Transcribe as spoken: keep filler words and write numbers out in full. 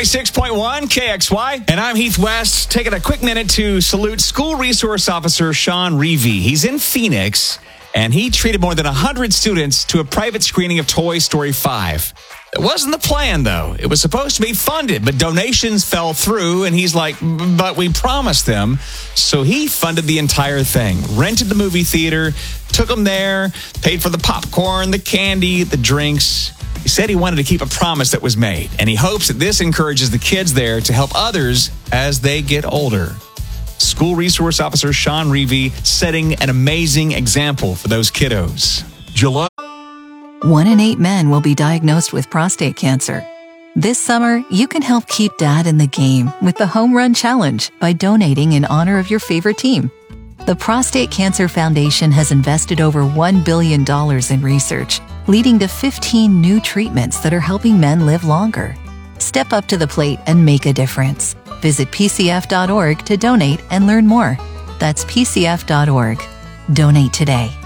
ninety-six point one K X Y, and I'm Heath West, taking a quick minute to salute School Resource Officer Sean Reevy. He's in Phoenix, and he treated more than one hundred students to a private screening of Toy Story five. It wasn't the plan, though. It was supposed to be funded, but donations fell through, and he's like, but we promised them. So he funded the entire thing, rented the movie theater, took them there, paid for the popcorn, the candy, the drinks. He said he wanted to keep a promise that was made, and he hopes that this encourages the kids there to help others as they get older. School Resource Officer Sean Reevy setting an amazing example for those kiddos. July. One in eight men will be diagnosed with prostate cancer. This summer, you can help keep Dad in the game with the Home Run Challenge by donating in honor of your favorite team. The Prostate Cancer Foundation has invested over one billion dollars in research, leading to fifteen new treatments that are helping men live longer. Step up to the plate and make a difference. Visit P C F dot org to donate and learn more. That's P C F dot org. Donate today.